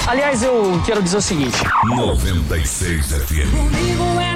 Aliás, eu quero dizer o seguinte. 96 FM. Comigo é